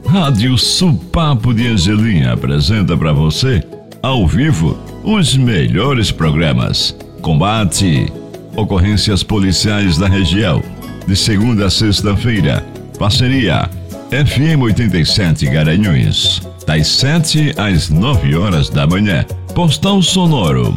Rádio Supapo de Angelim apresenta para você, ao vivo, os melhores programas. Combate, ocorrências policiais da região, de segunda a sexta-feira. Parceria FM 87 Garanhuns, das 7 às 9 horas da manhã. Postal sonoro